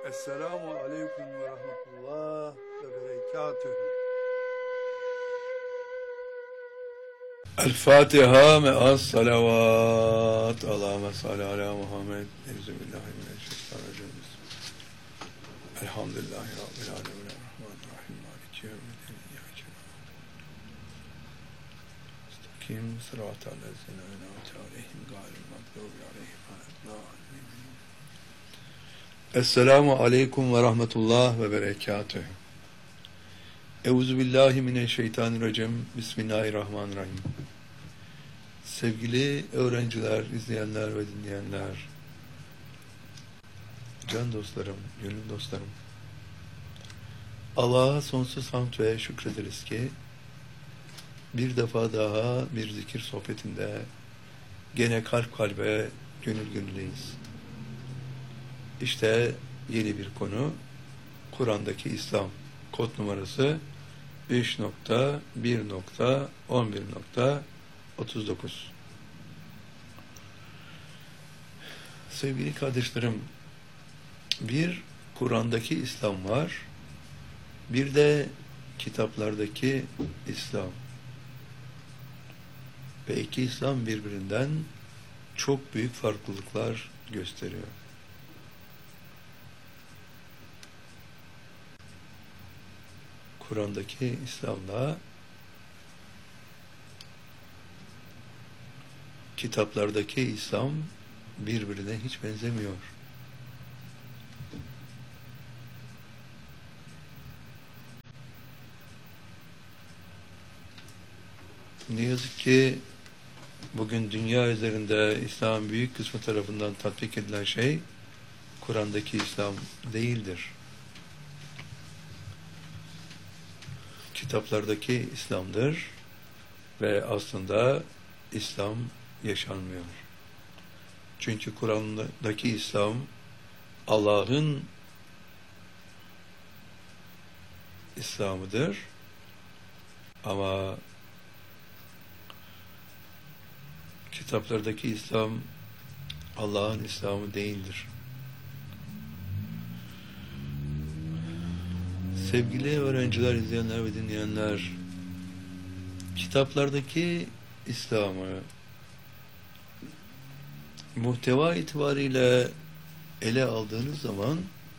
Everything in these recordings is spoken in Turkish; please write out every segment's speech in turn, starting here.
Esselamu Aleyküm ve Rahmetullah ve Berekatühü. El Fatiha me'as salavat. Allahümme salli ala Muhammed. Euzubillahimineşşeytanirracim. Elhamdülillahi Rabbil alemin. Errahmanirrahim. Maliki yevmiddin. İyyâke na'budu. Sıratal lezîne en'amte aleyhim gâyril mağdûbi aleyhim veleddâllîn. Esselamu Aleyküm ve Rahmetullah ve Berekatühü. Euzubillahimineşşeytanirracim. Bismillahirrahmanirrahim. Sevgili öğrenciler, izleyenler ve dinleyenler, can dostlarım, gönül dostlarım, Allah'a sonsuz hamd ve şükrederiz ki bir defa daha bir zikir sohbetinde gene kalp kalbe, gönül gönüleyiz. İşte yeni bir konu, Kur'an'daki İslam. Kod numarası 3.1.11.39. Sevgili kardeşlerim, bir Kur'an'daki İslam var, bir de kitaplardaki İslam. Ve iki İslam birbirinden çok büyük farklılıklar gösteriyor. Kur'an'daki İslam'la kitaplardaki İslam birbirine hiç benzemiyor. Ne yazık ki bugün dünya üzerinde İslam'ın büyük kısmı tarafından tatbik edilen şey Kur'an'daki İslam değildir. Kitaplardaki İslam'dır ve aslında İslam yaşanmıyor. Çünkü Kur'an'daki İslam Allah'ın İslam'ıdır ama kitaplardaki İslam Allah'ın İslam'ı değildir. Sevgili öğrenciler, izleyenler ve dinleyenler, kitaplardaki İslam'ı muhteva itibariyle ele aldığınız zaman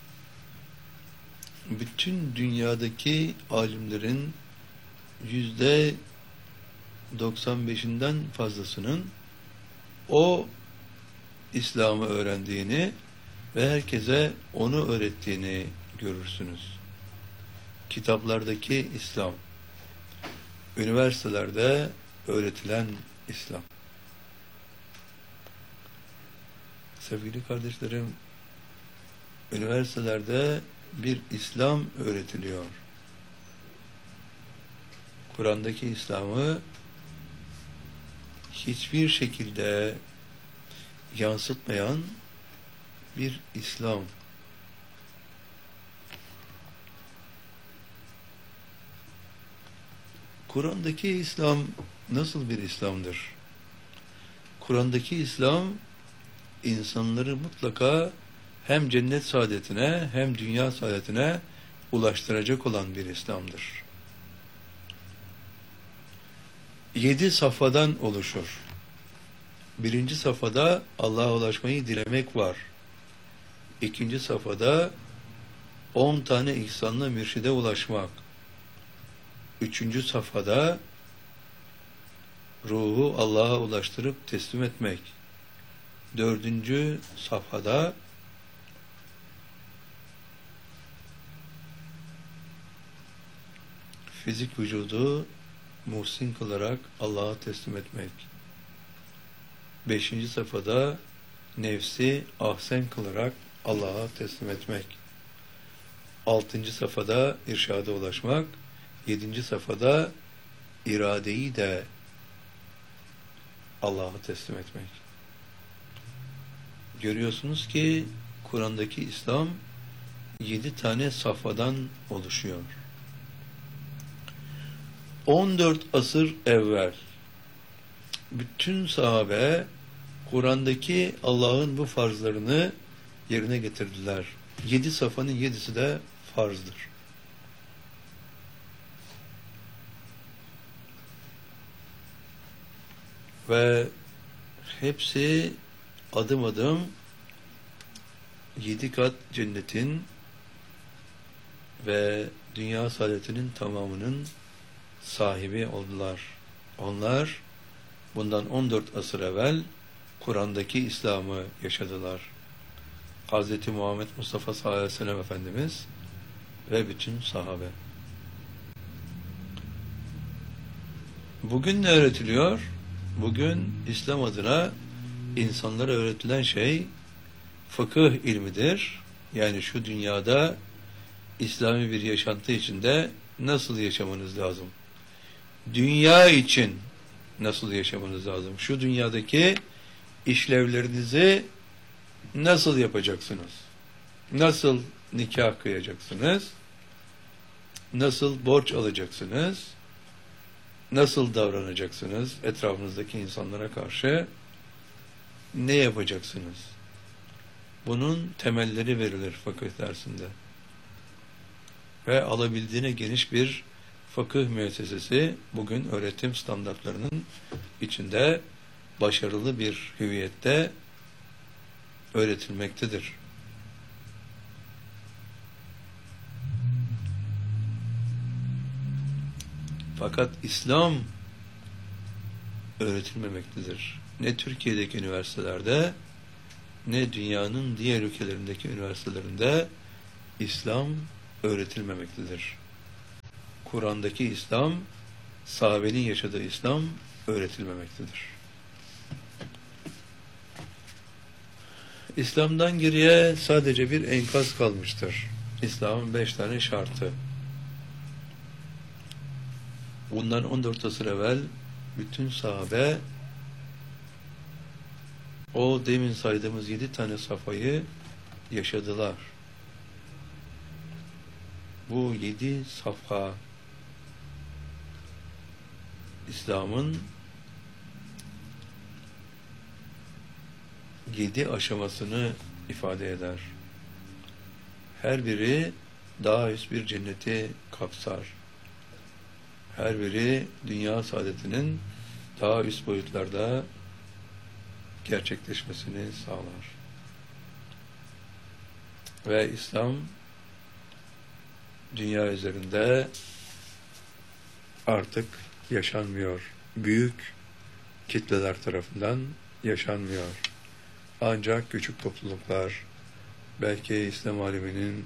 bütün dünyadaki alimlerin %95'inden fazlasının o İslam'ı öğrendiğini ve herkese onu öğrettiğini görürsünüz. Kitaplardaki İslam, üniversitelerde öğretilen İslam. Sevgili kardeşlerim, üniversitelerde bir İslam öğretiliyor. Kur'an'daki İslam'ı hiçbir şekilde yansıtmayan bir İslam. Kur'an'daki İslam nasıl bir İslam'dır? Kur'an'daki İslam insanları mutlaka hem cennet saadetine hem dünya saadetine ulaştıracak olan bir İslam'dır. 7 safhadan oluşur. Birinci safhada Allah'a ulaşmayı dilemek var. İkinci safhada 10 tane ihsanlı mürşide ulaşmak. Üçüncü safhada ruhu Allah'a ulaştırıp teslim etmek. Dördüncü safhada fizik vücudu muhsin kılarak Allah'a teslim etmek. Beşinci safhada nefsi ahsen kılarak Allah'a teslim etmek. Altıncı safhada irşada ulaşmak. Yedinci safhada iradeyi de Allah'a teslim etmek. Görüyorsunuz ki Kur'an'daki İslam 7 tane safhadan oluşuyor. 14 asır evvel bütün sahabe Kur'an'daki Allah'ın bu farzlarını yerine getirdiler. 7 safhanın 7'si de farzdır. Ve hepsi adım adım 7 kat cennetin ve dünya saadetinin tamamının sahibi oldular. Onlar bundan 14 asır evvel Kur'an'daki İslam'ı yaşadılar. Hz. Muhammed Mustafa sallallahu aleyhi ve sellem Efendimiz ve bütün sahabe. Bugün ne öğretiliyor? Bugün İslam adına insanlara öğretilen şey fıkıh ilmidir. Yani şu dünyada İslami bir yaşantı içinde nasıl yaşamanız lazım? Dünya için nasıl yaşamanız lazım? Şu dünyadaki işlevlerinizi nasıl yapacaksınız? Nasıl nikah kıyacaksınız? Nasıl borç alacaksınız? Nasıl davranacaksınız etrafınızdaki insanlara karşı? Ne yapacaksınız? Bunun temelleri verilir fıkıh dersinde. Ve alabildiğine geniş bir fıkıh müessesesi bugün öğretim standartlarının içinde başarılı bir hüviyette öğretilmektedir. Fakat İslam öğretilmemektedir. Ne Türkiye'deki üniversitelerde ne dünyanın diğer ülkelerindeki üniversitelerinde İslam öğretilmemektedir. Kur'an'daki İslam, sahabenin yaşadığı İslam öğretilmemektedir. İslam'dan geriye sadece bir enkaz kalmıştır. İslam'ın 5 tane şartı. Bundan 14 asır evvel bütün sahabe o demin saydığımız 7 tane safhayı yaşadılar. Bu 7 safha İslam'ın 7 aşamasını ifade eder. Her biri daha üst bir cenneti kapsar. Her biri dünya saadetinin daha üst boyutlarda gerçekleşmesini sağlar. Ve İslam dünya üzerinde artık yaşanmıyor. Büyük kitleler tarafından yaşanmıyor. Ancak küçük topluluklar, belki İslam aleminin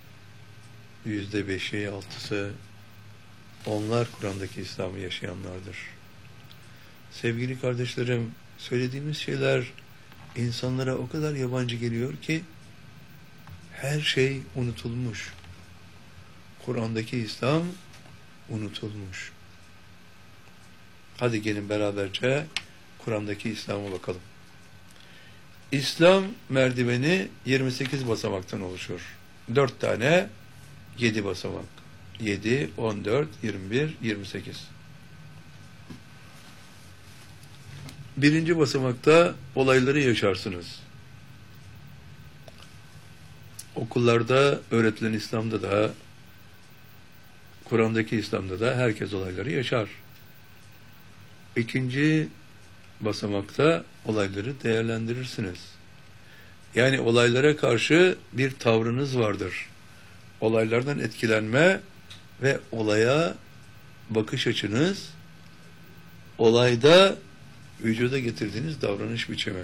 %5'i, 6'sı, onlar Kur'an'daki İslam'ı yaşayanlardır. Sevgili kardeşlerim, söylediğimiz şeyler insanlara o kadar yabancı geliyor ki her şey unutulmuş. Kur'an'daki İslam unutulmuş. Hadi gelin beraberce Kur'an'daki İslam'a bakalım. İslam merdiveni 28 basamaktan oluşur. 4 tane 7 basamak. 7, 14, 21, 28. Birinci basamakta olayları yaşarsınız. Okullarda öğretilen İslam'da da, Kur'an'daki İslam'da da herkes olayları yaşar. İkinci basamakta olayları değerlendirirsiniz. Yani olaylara karşı bir tavrınız vardır. Olaylardan etkilenme ve olaya bakış açınız, olayda vücuda getirdiğiniz davranış biçimi.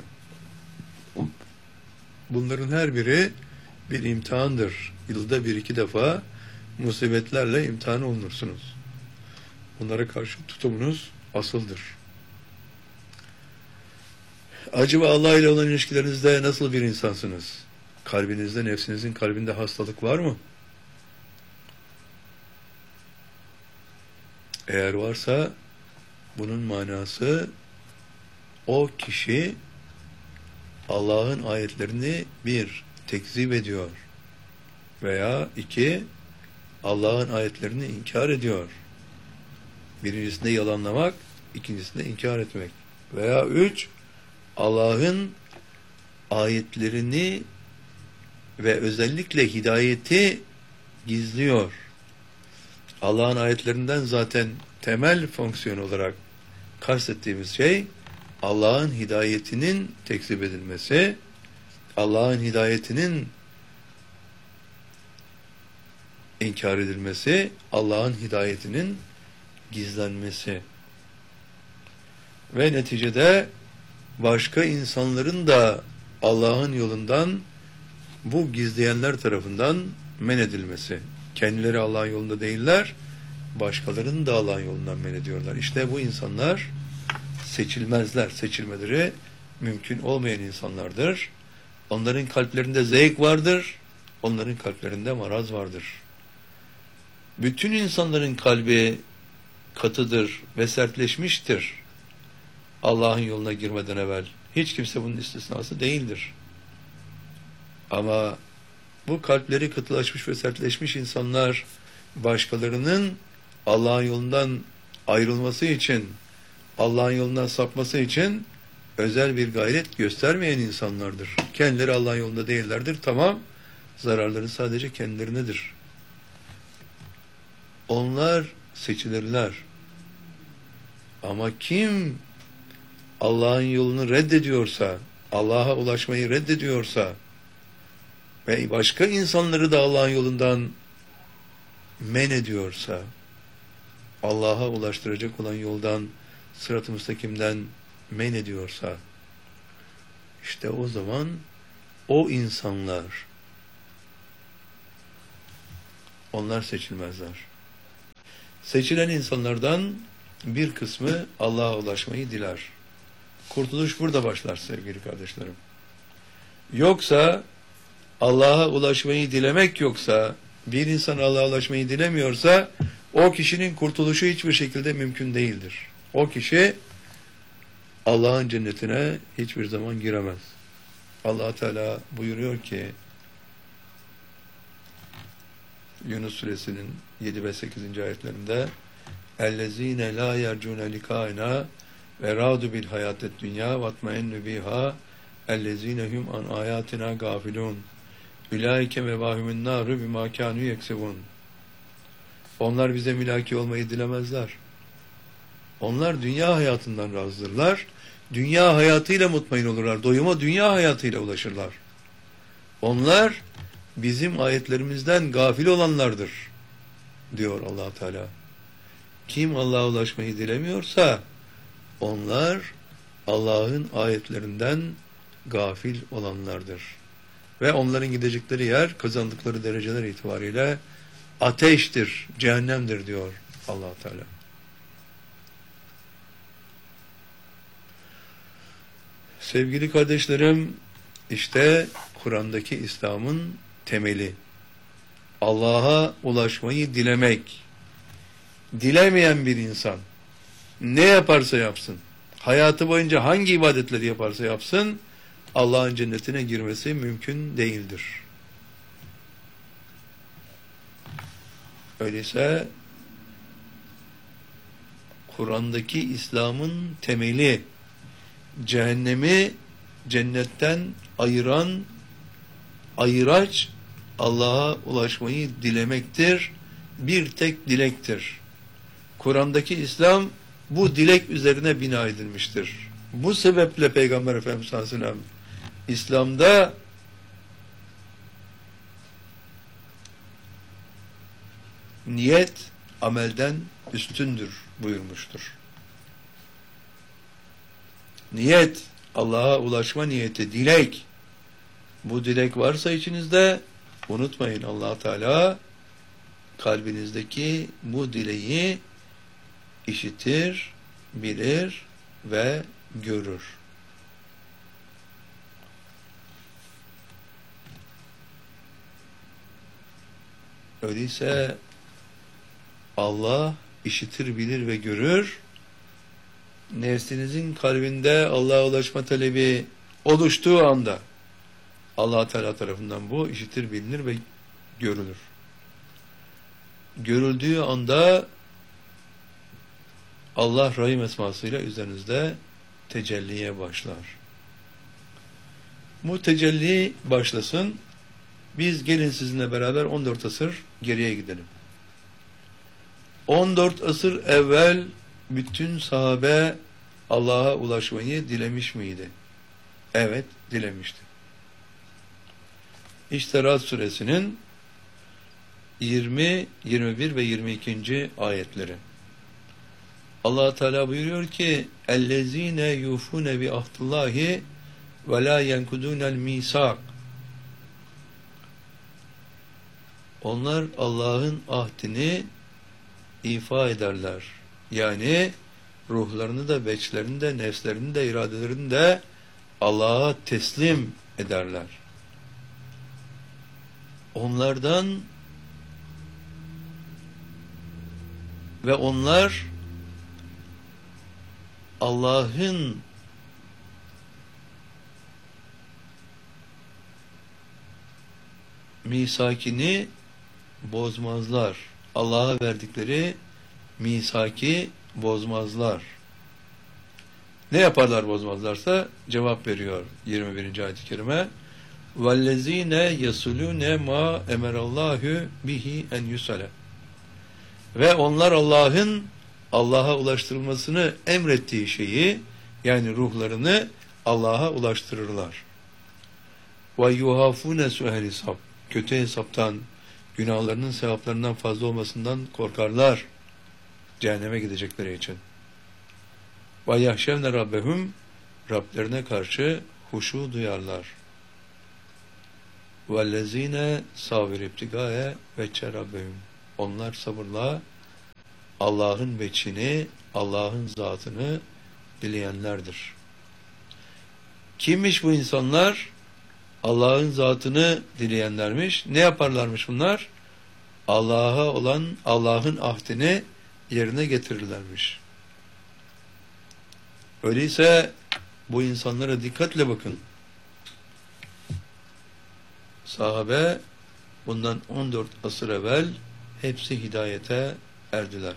Bunların her biri bir imtihandır. Yılda 1-2 defa musibetlerle imtihan olunursunuz. Bunlara karşı tutumunuz asıldır. Acaba Allah ile olan ilişkilerinizde nasıl bir insansınız? Kalbinizde, nefsinizin kalbinde hastalık var mı? Eğer varsa bunun manası o kişi Allah'ın ayetlerini 1. tekzip ediyor veya 2. Allah'ın ayetlerini inkar ediyor. Birincisinde yalanlamak, ikincisinde inkar etmek. Veya 3. Allah'ın ayetlerini ve özellikle hidayeti gizliyor. Allah'ın ayetlerinden zaten temel fonksiyon olarak kastettiğimiz şey Allah'ın hidayetinin tekzip edilmesi, Allah'ın hidayetinin inkar edilmesi, Allah'ın hidayetinin gizlenmesi. Ve neticede başka insanların da Allah'ın yolundan bu gizleyenler tarafından men edilmesi. Kendileri Allah'ın yolunda değiller, başkalarını da Allah'ın yolundan men ediyorlar. İşte bu insanlar seçilmezler. Seçilmeleri mümkün olmayan insanlardır. Onların kalplerinde zevk vardır, onların kalplerinde maraz vardır. Bütün insanların kalbi katıdır ve sertleşmiştir Allah'ın yoluna girmeden evvel. Hiç kimse bunun istisnası değildir. Ama bu kalpleri katılaşmış ve sertleşmiş insanlar başkalarının Allah'ın yolundan ayrılması için, Allah'ın yolundan sapması için özel bir gayret göstermeyen insanlardır. Kendileri Allah'ın yolunda değillerdir. Tamam, zararları sadece kendilerinedir. Onlar seçilirler. Ama kim Allah'ın yolunu reddediyorsa, Allah'a ulaşmayı reddediyorsa ve başka insanları da Allah'ın yolundan men ediyorsa, Allah'a ulaştıracak olan yoldan, sırat-ı müstakimden men ediyorsa, işte o zaman o insanlar, onlar seçilmezler. Seçilen insanlardan bir kısmı Allah'a ulaşmayı diler. Kurtuluş burada başlar sevgili kardeşlerim. Yoksa Allah'a ulaşmayı dilemek yoksa, bir insan Allah'a ulaşmayı dilemiyorsa, o kişinin kurtuluşu hiçbir şekilde mümkün değildir. O kişi Allah'ın cennetine hiçbir zaman giremez. Allah Teala buyuruyor ki Yunus suresinin 7 ve 8. ayetlerinde اَلَّذ۪ينَ لَا يَرْجُونَ لِقَائِنَا وَرَادُ بِالْحَيَاتِ الدُّنْيَا وَاتْمَئِنُّ بِهَا اَلَّذ۪ينَ هُمْ عَنْ آيَاتِنَا غَافِلُونَ اُلَٰئِكَ مَوَاهُمُ النَّارُ بِمَا كَانُوا يَكْسِبُونَ. Onlar bize mülaki olmayı dilemezler. Onlar dünya hayatından razıdırlar. Dünya hayatıyla mutmain olurlar. Doyuma dünya hayatıyla ulaşırlar. Onlar bizim ayetlerimizden gafil olanlardır diyor Allah Teala. Kim Allah'a ulaşmayı dilemiyorsa onlar Allah'ın ayetlerinden gafil olanlardır. Ve onların gidecekleri yer, kazandıkları dereceler itibariyle ateştir, cehennemdir diyor Allah Teala. Sevgili kardeşlerim, işte Kur'an'daki İslam'ın temeli. Allah'a ulaşmayı dilemek. Dilemeyen bir insan ne yaparsa yapsın, hayatı boyunca hangi ibadetleri yaparsa yapsın, Allah'ın cennetine girmesi mümkün değildir. Öyleyse Kur'an'daki İslam'ın temeli, cehennemi cennetten ayıran ayıraç Allah'a ulaşmayı dilemektir. Bir tek dilektir. Kur'an'daki İslam bu dilek üzerine bina edilmiştir. Bu sebeple Peygamber Efendimiz sallallahu aleyhi ve sellem İslam'da niyet amelden üstündür buyurmuştur. Niyet, Allah'a ulaşma niyeti, dilek. Bu dilek varsa içinizde, unutmayın Allah Teala kalbinizdeki bu dileği işitir, bilir ve görür. Öyleyse Allah işitir, bilir ve görür. Nefsinizin kalbinde Allah'a ulaşma talebi oluştuğu anda Allah Teala tarafından bu işitir, bilinir ve görülür. Görüldüğü anda Allah Rahim esmasıyla üzerinizde tecelliye başlar. Bu tecelli başlasın, Biz gelin sizinle beraber 14 asır geriye gidelim. 14 asır evvel bütün sahabe Allah'a ulaşmayı dilemiş miydi? Evet, dilemişti. İşte Ra'd suresinin 20, 21 ve 22. ayetleri. Allah Teala buyuruyor ki: "Ellezine yufune bi ahdillahi ve la yenkudunel misak." Onlar Allah'ın ahdini ifa ederler. Yani ruhlarını da, beçlerini de, nefslerini de, iradelerini de Allah'a teslim ederler. Onlardan ve onlar Allah'ın misakini bozmazlar. Allah'a verdikleri misaki bozmazlar. Ne yaparlar bozmazlarsa? Cevap veriyor 21. ayet-i kerime. وَالَّذ۪ينَ يَسُلُونَ مَا اَمَرَ اللّٰهُ بِهِ اَنْ يُسَلَ. Ve onlar Allah'a ulaştırılmasını emrettiği şeyi, yani ruhlarını Allah'a ulaştırırlar. وَيُّهَافُونَ سُهَلِ hesap. Kötü hesaptan, günahlarının sevaplarından fazla olmasından korkarlar. Cehenneme gidecekleri için. وَيَحْشَوْنَ رَبَّهُمْ. Rablerine karşı huşu duyarlar. وَالَّذ۪ينَ صَابِرِ ابْتِغَاءَ وَجْهَ رَبِّهِمْ. Onlar sabırla Allah'ın veçhini, Allah'ın zatını dileyenlerdir. Kimmiş bu insanlar? Allah'ın zatını dileyenlermiş. Ne yaparlarmış bunlar? Allah'a olan Allah'ın ahdini yerine getirirlermiş. Öyleyse bu insanlara dikkatle bakın. Sahabe bundan 14 asır evvel hepsi hidayete erdiler.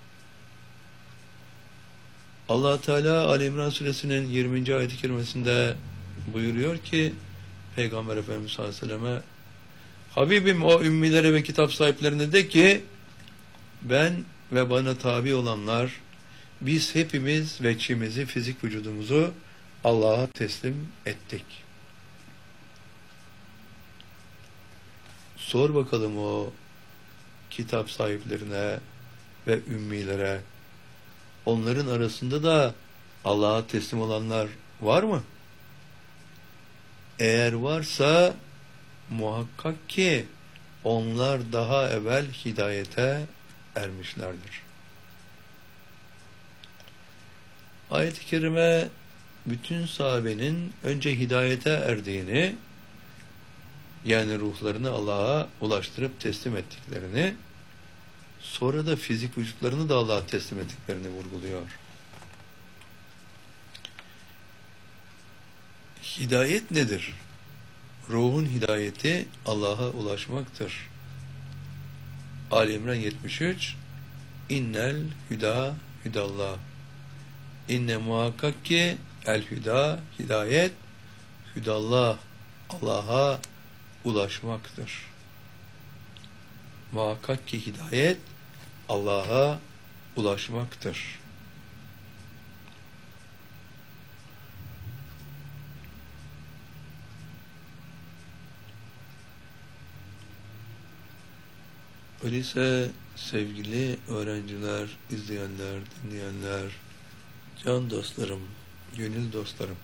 Allah Teala Ali İmran suresinin 20. ayet-i kerimesinde buyuruyor ki Peygamber Efendimiz sallallahu aleyhi ve selleme: Habibim, o ümmilere ve kitap sahiplerine de ki ben ve bana tabi olanlar, biz hepimiz veçhimizi, fizik vücudumuzu Allah'a teslim ettik. Sor bakalım o kitap sahiplerine ve ümmilere, onların arasında da Allah'a teslim olanlar var mı? Eğer varsa muhakkak ki onlar daha evvel hidayete ermişlerdir. Ayet-i kerime bütün sahabenin önce hidayete erdiğini, yani ruhlarını Allah'a ulaştırıp teslim ettiklerini, sonra da fizik vücutlarını da Allah'a teslim ettiklerini vurguluyor. Hidayet nedir? Ruhun hidayeti Allah'a ulaşmaktır. Ali İmran 73: İnnel hüda hüdallah. İnne muhakkak ki el hüda, hidayet, hüdallah, Allah'a ulaşmaktır. Muhakkak ki hidayet Allah'a ulaşmaktır. Öyleyse sevgili öğrenciler, izleyenler, dinleyenler, can dostlarım, gönül dostlarım,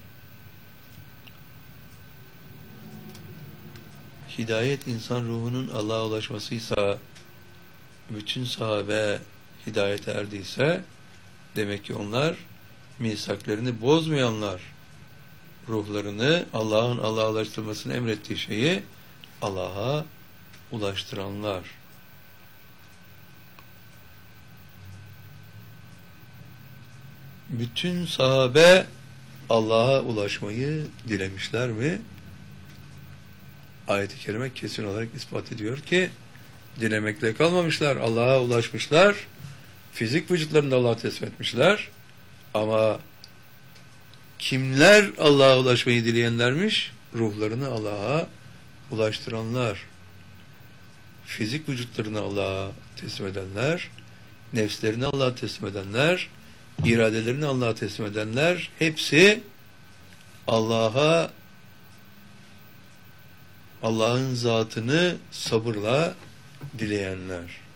hidayet insan ruhunun Allah'a ulaşmasıysa, bütün sahabe hidayete erdiyse, demek ki onlar misaklarını bozmayanlar, ruhlarını Allah'a ulaştırmasını emrettiği şeyi Allah'a ulaştıranlar. Bütün sahabe Allah'a ulaşmayı dilemişler mi? Ayet-i kerime kesin olarak ispat ediyor ki dilemekle kalmamışlar. Allah'a ulaşmışlar. Fizik vücutlarını da Allah'a teslim etmişler. Ama kimler Allah'a ulaşmayı dileyenlermiş? Ruhlarını Allah'a ulaştıranlar, fizik vücutlarını Allah'a teslim edenler, nefslerini Allah'a teslim edenler, iradelerini Allah'a teslim edenler, hepsi Allah'ın zatını sabırla dileyenler.